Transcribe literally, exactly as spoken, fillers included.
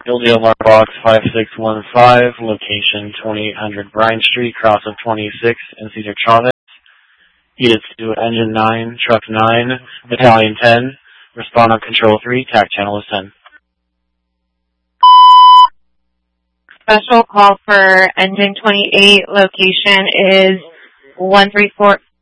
Building Alarm Box five six one five, location twenty-eight hundred Bryan Street, cross of twenty-six in Cedar Chavez. Unit two, Engine nine, Truck nine, Battalion ten. Respond on Control three, T A C Channel is ten. Special call for Engine twenty-eight, location is one three four